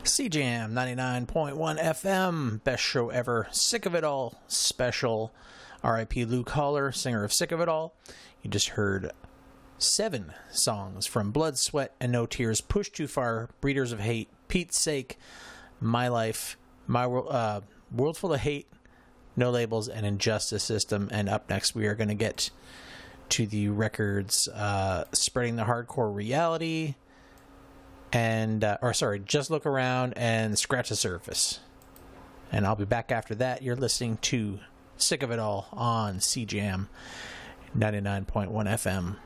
CJAM 99.1 FM, best show ever. Sick of It All special. R.I.P. Luke Haller, singer of Sick of It All. You just heard 7 songs from Blood, Sweat, and No Tears, Push Too Far, Breeders of Hate, Pete's Sake, My Life, My World Full of Hate, No Labels, and Injustice System. And up next, we are going to get to the records Spreading the Hardcore Reality, and Just Look Around and Scratch the Surface. And I'll be back after that. You're listening to Sick of It All on CJAM 99.1 FM.